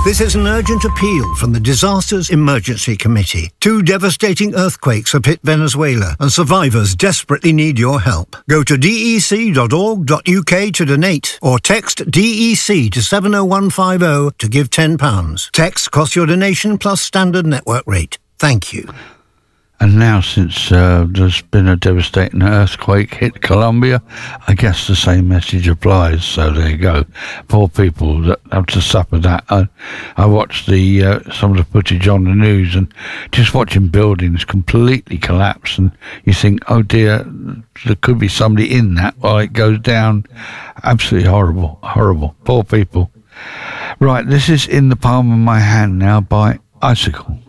This is an urgent appeal from the Disasters Emergency Committee. 2 devastating earthquakes have hit Venezuela, and survivors desperately need your help. Go to dec.org.uk to donate, or text DEC to 70150 to give £10. Text costs your donation plus standard network rate. Thank you. And now, since there's been a devastating earthquake hit Colombia, I guess the same message applies. So there you go. Poor people that have to suffer that. I watched some of the footage on the news, and just watching buildings completely collapse, and you think, oh dear, there could be somebody in that while it goes down. Absolutely horrible, horrible. Poor people. Right, this is In the Palm of My Hand now by Icicle.